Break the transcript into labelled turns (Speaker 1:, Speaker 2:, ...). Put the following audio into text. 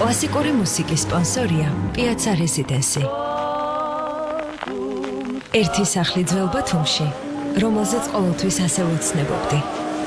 Speaker 1: კლასიკური მუსიკის სპონსორია პიაცა რეზიდენსი. ერთი სახლი ძველ ბათუმში, რომელზეც ყოველთვის ასე ვოცნებობდი.